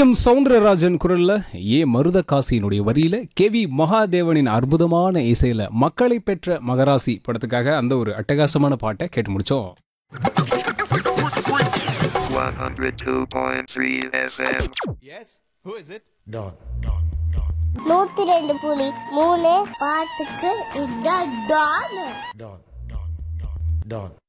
TM. Soundararajan குரல்ல மருதகாசியினுடைய வரியில KV மகாதேவனின் அற்புதமான இசையில மக்களை பெற்ற மகராசி படத்துக்காக அந்த ஒரு அட்டகாசமான பாட்டை கேட்டு முடிச்சோம். 102.3 FM. Yes, who is it? Don. 102.3 பாட்டுக்கு இதான் டான். Don. Don.